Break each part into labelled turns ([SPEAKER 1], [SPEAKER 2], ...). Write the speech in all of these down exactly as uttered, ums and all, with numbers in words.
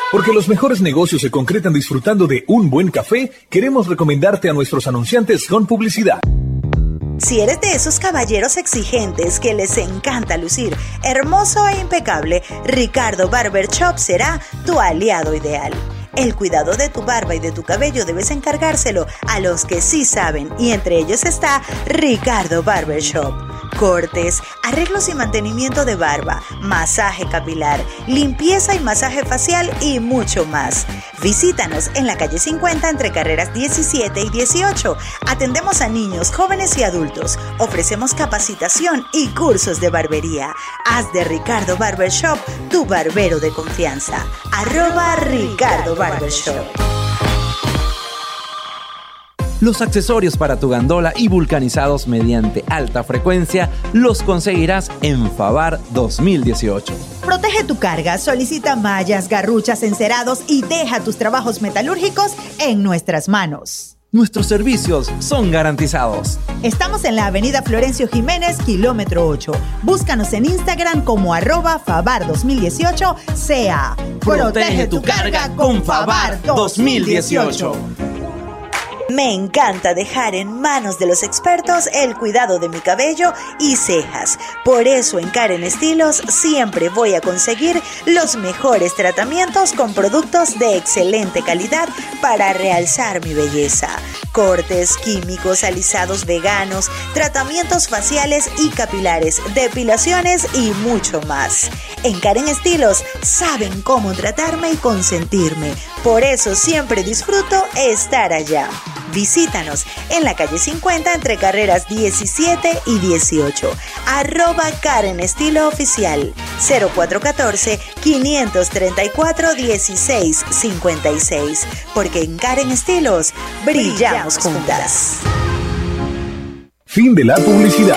[SPEAKER 1] Porque los mejores negocios se concretan disfrutando de un buen café, queremos recomendarte a nuestros anunciantes con publicidad.
[SPEAKER 2] Si eres de esos caballeros exigentes que les encanta lucir hermoso e impecable, Ricardo Barber Shop será tu aliado ideal. El cuidado de tu barba y de tu cabello debes encargárselo a los que sí saben, y entre ellos está Ricardo Barber Shop. Cortes, arreglos y mantenimiento de barba, masaje capilar, limpieza y masaje facial y mucho más. Visítanos en la calle cincuenta entre carreras diecisiete y dieciocho. Atendemos a niños, jóvenes y adultos. Ofrecemos capacitación y cursos de barbería. Haz de Ricardo Barber Shop tu barbero de confianza. Arroba Ricardo Barber Shop.
[SPEAKER 3] Los accesorios para tu gandola y vulcanizados mediante alta frecuencia los conseguirás en Favar dos mil dieciocho.
[SPEAKER 4] Protege tu carga, solicita mallas, garruchas, encerados y deja tus trabajos metalúrgicos en nuestras manos.
[SPEAKER 3] Nuestros servicios son garantizados.
[SPEAKER 4] Estamos en la avenida Florencio Jiménez, kilómetro ocho. Búscanos en Instagram como arroba Favar dos mil dieciocho C A.
[SPEAKER 3] Protege tu carga con Favar dos mil dieciocho.
[SPEAKER 2] Me encanta dejar en manos de los expertos el cuidado de mi cabello y cejas. Por eso en Karen Estilos siempre voy a conseguir los mejores tratamientos con productos de excelente calidad para realzar mi belleza. Cortes, químicos, alisados veganos, tratamientos faciales y capilares, depilaciones y mucho más. En Karen Estilos saben cómo tratarme y consentirme. Por eso siempre disfruto estar allá. Visítanos en la calle cincuenta entre carreras diecisiete y dieciocho. Arroba Karen Estilo Oficial. cero cuatro uno cuatro, cinco tres cuatro, uno seis cinco seis. Porque en Karen Estilos brillamos juntas.
[SPEAKER 1] Fin de la publicidad.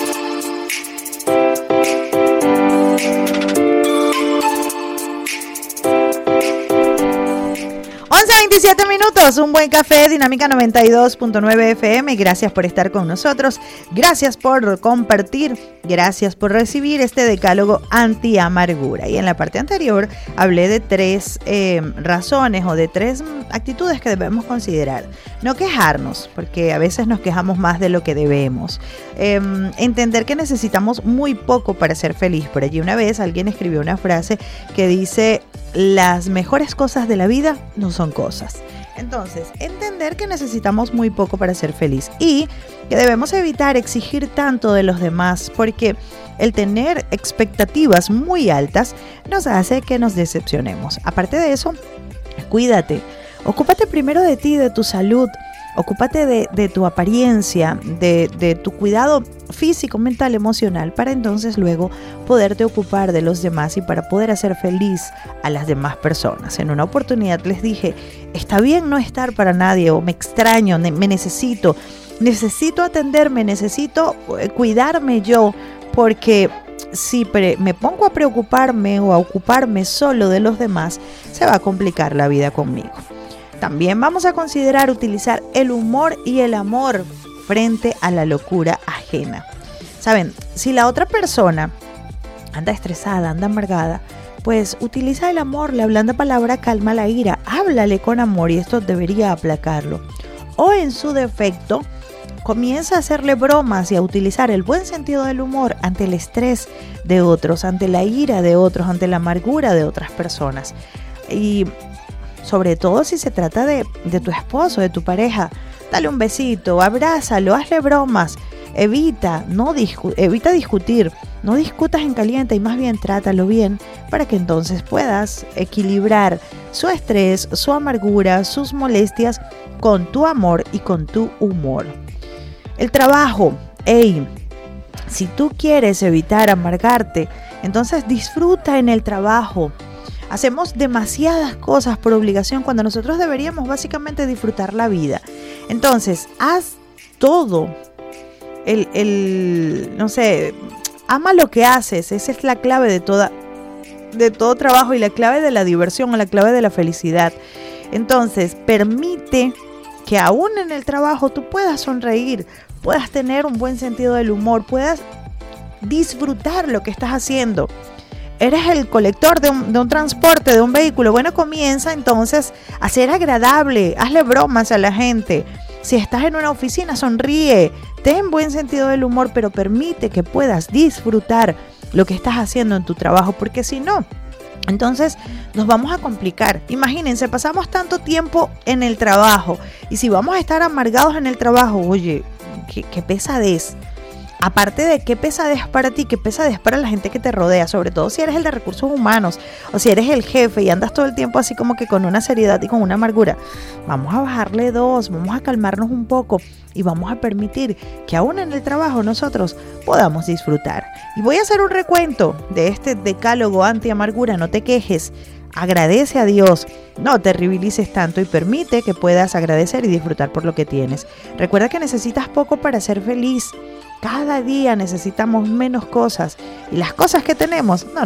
[SPEAKER 4] veintisiete minutos, un buen café, Dinámica noventa y dos punto nueve F M. Gracias por estar con nosotros, gracias por compartir, gracias por recibir este decálogo anti-amargura. Y en la parte anterior hablé de tres eh, razones o de tres actitudes que debemos considerar. No quejarnos, porque a veces nos quejamos más de lo que debemos. Eh, entender que necesitamos muy poco para ser feliz. Por allí una vez alguien escribió una frase que dice: las mejores cosas de la vida no son cosas. Entonces, entender que necesitamos muy poco para ser feliz y que debemos evitar exigir tanto de los demás, porque el tener expectativas muy altas nos hace que nos decepcionemos. Aparte de eso, cuídate. Ocúpate primero de ti, de tu salud. Ocúpate de, de tu apariencia, de, de tu cuidado físico, mental, emocional, para entonces luego poderte ocupar de los demás y para poder hacer feliz a las demás personas. En una oportunidad les dije, está bien no estar para nadie, o me extraño, me necesito, necesito atenderme, necesito cuidarme yo, porque si pre- me pongo a preocuparme o a ocuparme solo de los demás, se va a complicar la vida conmigo. También vamos a considerar utilizar el humor y el amor frente a la locura ajena. Saben, si la otra persona anda estresada, anda amargada, pues utiliza el amor, la blanda palabra calma la ira, háblale con amor y esto debería aplacarlo. O en su defecto, comienza a hacerle bromas y a utilizar el buen sentido del humor ante el estrés de otros, ante la ira de otros, ante la amargura de otras personas. Y sobre todo si se trata de, de tu esposo, de tu pareja, dale un besito, abrázalo, hazle bromas, evita, no discu- evita discutir, no discutas en caliente y más bien trátalo bien para que entonces puedas equilibrar su estrés, su amargura, sus molestias con tu amor y con tu humor. El trabajo, hey, si tú quieres evitar amargarte, entonces disfruta en el trabajo. Hacemos demasiadas cosas por obligación cuando nosotros deberíamos básicamente disfrutar la vida. Entonces, haz todo. El, el, no sé, ama lo que haces. Esa es la clave de toda, de todo trabajo y la clave de la diversión o la clave de la felicidad. Entonces, permite que aún en el trabajo tú puedas sonreír, puedas tener un buen sentido del humor, puedas disfrutar lo que estás haciendo. eres el colector de un, de un transporte, de un vehículo, bueno, comienza entonces a ser agradable, hazle bromas a la gente. Si estás en una oficina, sonríe, ten buen sentido del humor, pero permite que puedas disfrutar lo que estás haciendo en tu trabajo, porque si no, entonces nos vamos a complicar. Imagínense, pasamos tanto tiempo en el trabajo y si vamos a estar amargados en el trabajo, oye, qué, qué pesadez. Aparte de qué pesadez para ti, qué pesadez para la gente que te rodea, sobre todo si eres el de recursos humanos o si eres el jefe y andas todo el tiempo así como que con una seriedad y con una amargura. Vamos a bajarle dos, vamos a calmarnos un poco y vamos a permitir que aún en el trabajo nosotros podamos disfrutar. Y voy a hacer un recuento de este decálogo anti-amargura, no te quejes. Agradece a Dios, no te trivialices tanto y permite que puedas agradecer y disfrutar por lo que tienes. Recuerda que necesitas poco para ser feliz. Cada día necesitamos menos cosas y las cosas que tenemos no